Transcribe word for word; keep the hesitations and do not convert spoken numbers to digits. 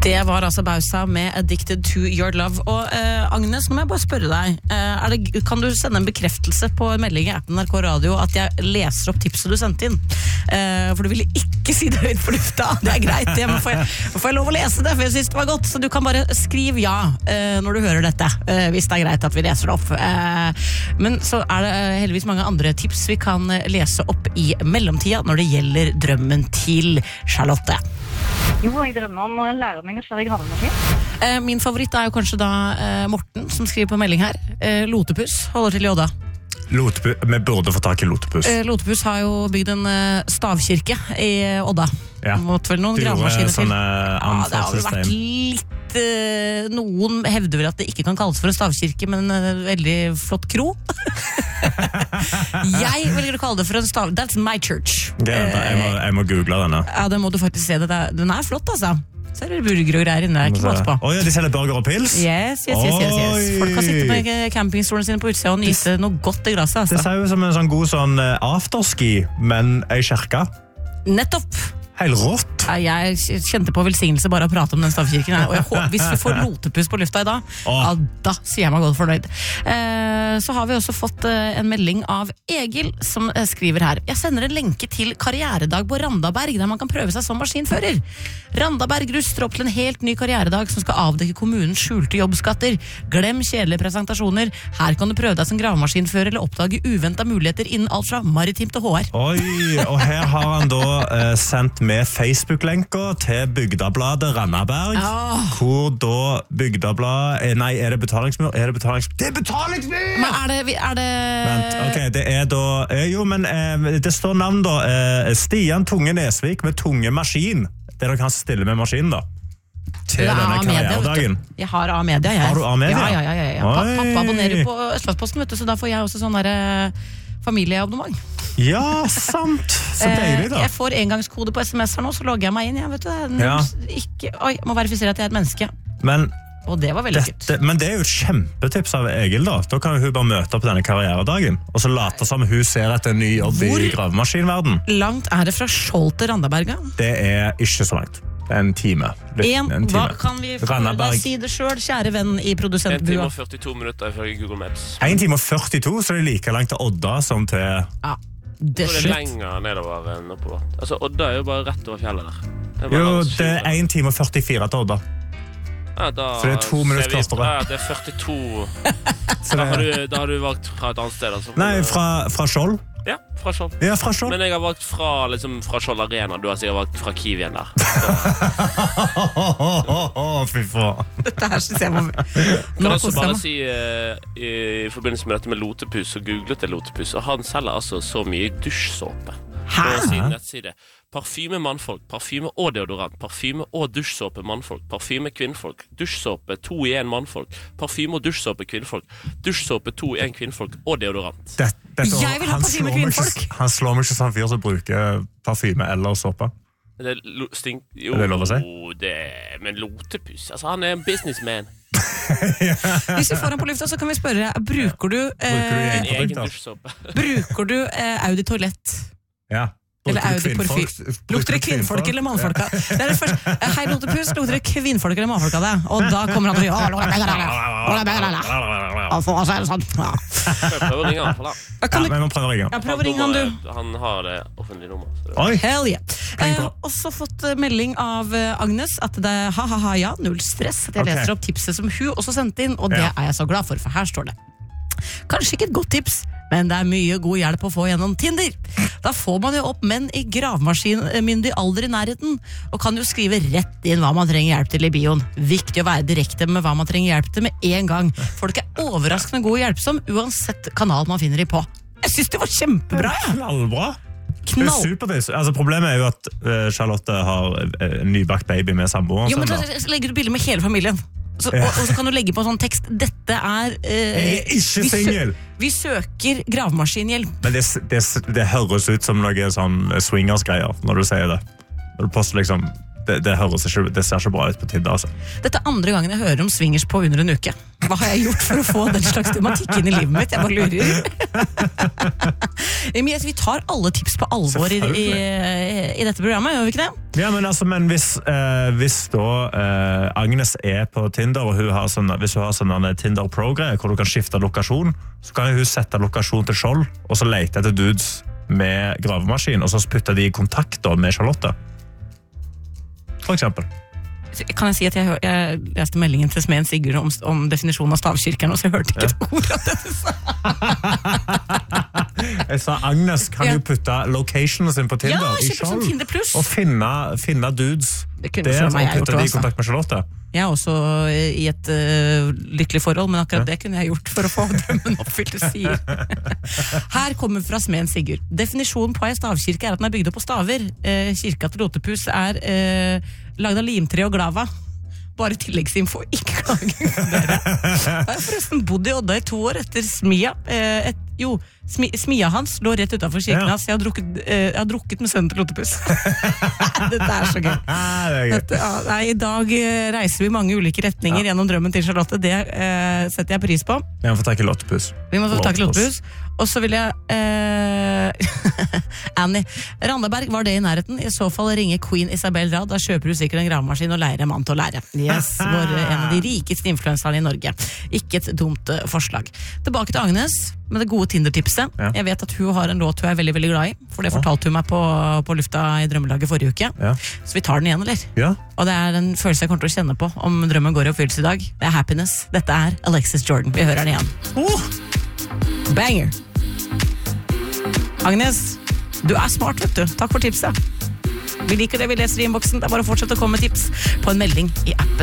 Det var altså Bausa med Addicted to Your Love. Og eh, Agnes, nå må jeg bare spørre deg, eh, er det, kan du sende en bekreftelse på en melding i appen N R K Radio at jeg leser opp tipset du sendte inn? Eh, for du ville ikke si det høyt på lufta. Det er greit, jeg må få, får jeg lov å lese det, for jeg synes det var godt. Så du kan bare skrive ja eh, når du hører dette, eh, hvis det er greit at vi leser det opp. Eh, men så er det heldigvis mange andre tips vi kan lese opp i mellomtida når det gjelder drømmen til Charlotte. Jo, jeg drømmer om å lære meg å kjøre gravemaskin. Eh, min favoritt er jo kanskje da eh, Morten, som skriver på melding her. Eh, Lotepus holder til i Odda. Lotepus, vi burde få tak i Lotepus. Eh, Lotepus har jo bygd en eh, stavkirke i Odda. Ja. Måtte vel noen De gjorde gravemaskiner til. sånne Ja, det har vel vært anfallssystem. litt eh, Noen hevder vel at det ikke kan kalles for en stavkirke, men en eh, veldig flott kro. Jeg velger å kalle det for en stav. That's my church. Ok, vent da, jeg, må, jeg må google denne. Ja, det må du faktisk se. Det der. Den er flott, altså. Så er det burger og greier inne. Det er ikke måte på. Åja, de selger burger og pils? Yes, yes, yes, yes, yes. Oi. Folk kan sitte med campingstolen sine på utsida og nyte noe godt i glasset. Det Altså. ser jo som en sånn god sånn eh, afterski, men ei kjerke. Nettopp! Helt rått. Ja, Jeg kjente på velsignelse bare å prate om den stavkirken her. Og jeg håper, hvis vi får Lotepus på lufta i dag, ja, da sier jeg meg godt fornøyd. Eh, så har vi også fått eh, en melding av Egil, som eh, skriver her. Jeg sender en lenke til karrieredag på Randaberg, der man kan prøve seg som maskinfører. Randaberg ruster opp til en helt ny karrieredag som skal avdekke kommunens skjulte jobbskatter. Glem kjedelige presentasjoner. Her kan du prøve deg som gravemaskinfører eller oppdage uventet muligheter innen alt fra maritimt til H R. Oi, og her har han da eh, sendt med Facebook-lenker til Bygdabladet Randaberg, Ja. hvor da Bygdabladet, eh, nei, er det betalingsmur? Er det betalingsmur? Det er betalingsmur! Men er det, er det... Vent, ok, det er da, eh, jo, men eh, det står navn da, eh, Stian Tunge Nesvik med Tunge Maskin. Det er dere kan stille med maskinen da. Til Det er denne A-media, karrieredagen. vet du. Jeg har A-media, jeg. Har du A-media? Ja, ja, ja, ja, ja. Pa- Oi. Pappa abonnerer jo på Østlandsposten, vet du, så da får jeg også sånn der eh, familieabonnement. Ja, sant. Så deilig da. Eh, Jeg får engangskode på sms-er nå, så logger jeg meg inn. Jeg, vet du, det er Ja. ikke, oi, må verifisere at jeg er et menneske. Men Og det var veldig gutt. Dette, men det er jo et kjempetips av Egil da. Da kan hun bare møte på denne karrieredagen, og så late som hun ser etter en ny jobb Hvor- i gravemaskinverden. Langt er det fra Skjold til Randaberga? Det er ikke så langt. Det er en time. Litt, En, en hva time. kan vi få Randaberg. deg si det selv, kjære venn i en time produsentbua? og førtito minutter ifølge Google Maps. en time og førtito, så det er like langt til Odda som til... Ja, det Så det er slutt. lenger nedover enn oppover. Altså, Odda er jo bare rett over fjellet der. Det er bare Jo, langs det er fjorden. en time og førtifire til Odda. Ja, da Så det er to minutter ser vi- kortere. Ja, det er førtito. Så Da har, det, du, da har du valgt fra et annet sted. Altså. nei, fra, fra Skjold. Ja, fra Skjold. Ja, fra Skjold. Men jeg har valgt fra, liksom, fra Skjold Arena. Du har sikkert valgt fra Kiwien der. Fy faen. Dette her synes jeg var... Kan Nå også koser jeg bare meg. si eh, i, i forbindelse med dette med Lotepus, så googlet jeg Lotepus, og han selger altså så mye dusjsåpe på sin nettside. Parfyme mannfolk, parfyme og deodorant, parfyme og dusjsåpe mannfolk, parfyme kvinnfolk, dusjsåpe to i en mannfolk, parfyme og dusjsåpe kvinnfolk, dusjsåpe to i en kvinnfolk og deodorant. Det, dette, Jeg vil ha han parfyme slår meg kvinnfolk. ikke- Han slår meg ikke som fyr som bruker parfyme eller såpe. Det er lo, stink, jo, Er det lov å si? det, men Lotepus, altså han er en businessman. Hvis vi får han på lufta, så kan vi spørre, bruker du, Bruker du eh, egen- En egen produkter. dusjsåpe. bruker du eh, Audi Toilett? Ja. Eller Bruker du Audi kvinnfolk? Porfyr? Bruker Lukter det du kvinnfolk eller mannfolk? Det er det første. Hei, Lotepus, lukter det kvinnfolk eller mannfolk av det? Og da kommer han til å sånn. Ja. Jeg prøver å ringe han, for da. Ja, Kan du, men vi må prøve å ringe. ja, prøv å ringe han, du. Han har det offentlige nummer. Så det. Oi, Hell yeah. Peng Eh, på. også fått eh, melding av eh, Agnes at det er ha-ha-ha, ja, null stress. At jeg Ok. leser opp tipset som hun også sendte inn, og det Ja. er jeg så glad for, for her står det. Kanskje ikke et godt tips, men det er mye god hjelp å få gjennom Tinder. Da får man jo opp menn i gravemaskinmyndig alder i nærheten, og kan jo skrive rett inn hva man trenger hjelp til i bioen. Viktig å være direkte med hva man trenger hjelp til med en gang. Folk er overraskende gode og hjelpsom, uansett kanal man finner de på. Jeg synes det var kjempebra, ja. knallbra. Knall. Supervis. Altså, problemet er jo at eh, Charlotte har eh, en nybakt baby med samboeren Jo, men sin. så da. legger du bilder med hele familien. Så, og, og så kan du legge på en sånn tekst. Dette er eh, Jeg er ikke vi sø- single. Vi søker gravemaskinhjelp. Men det, det, det høres ut som noe sånn swingers-greier når du sier det. Når du poster liksom det, det, høres ikke, det ser ikke bra ut på Tinder. Altså. Dette er andre gangen jeg hører om swingers på under en uke. Hva har jeg gjort for å få den slags tematikk inn i livet mitt? Jeg bare lurer. Vi tar alle tips på alvor i, i, i dette programmet, gjør vi ikke det? Ja, men, altså, men hvis, eh, hvis da eh, Agnes er på Tinder, og hun har sånn, hvis hun har sånn en Tinder Pro-greie, hvor du kan skifte lokasjon, så kan hun sette lokasjon til Skjold, og så lete etter dudes med gravemaskin, og så putte de i kontakt da, med Charlotte. For eksempel. Kan jeg si at jeg, hør, jeg leste meldingen til Smeden Sigurd om, om definisjonen av stavkirken, og så jeg hørte ikke et ord av det du sa. Jeg sa Agnes kan jo putte locationen sin på Tinder ja, i Skjold, sånn og finne, finne dudes der, og putte de i kontakt med Charlotte. Jeg er også i et uh, lykkelig forhold, men akkurat det kunne jeg gjort for å få drømmen oppfylt, sier. Her kommer fra Smeden Sigurd. Definisjonen på en stavkirke er at den er bygd opp på staver. Uh, kirka til Lotepus er uh, lagd av limtre og glava. Bare tilleggsinfo, ikke klaging for dere. Jeg har forresten bodd i Odda i to år etter smia. Uh, et, jo, smi, smia hans lå rett utenfor kirken hans. Jeg har drukket, uh, jeg har drukket med sønnen til Lotepus. Dette er så gøy. Dette, uh, nei, I dag uh, reiser vi mange ulike retninger ja. Gjennom drømmen til Charlotte. Det uh, setter jeg pris på. Vi må få tak i Lotepus. Vi må få tak i Lotepus. Og så vil jeg uh, Annie Randaberg, var det i nærheten? I så fall ringer Queen Isabel Rad. Da kjøper du sikkert en gravemaskin og leier en mann til å lære. Yes, vår, en av de rikeste influenserne i Norge. Ikke et dumt uh, forslag. Tilbake til Agnes med det gode Tinder-tipset. Ja. Jeg vet at hun har en låt hun er veldig, veldig glad i, for det fortalte hun meg på, på lufta i drømmelaget forrige uke. Ja. Så vi tar den igjen, eller? Ja. Og det er en følelse jeg kommer til å kjenne på om drømmen går i oppfyllelse i dag. Det er Happiness. Dette er Alexis Jordan. Vi hører den igjen. Oh! Banger! Agnes, du er smart, vet du. Takk for tipset. Vi liker det vi leser i innboksen. Det er bare å fortsette å komme med tips på en melding i appen